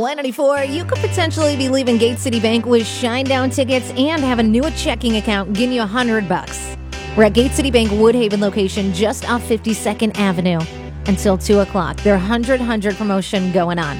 Y94, you could potentially be leaving Gate City Bank with Shinedown tickets and have a new checking account giving you $100. We're at Gate City Bank Woodhaven location just off 52nd Avenue until 2 o'clock. Their 100 promotion going on.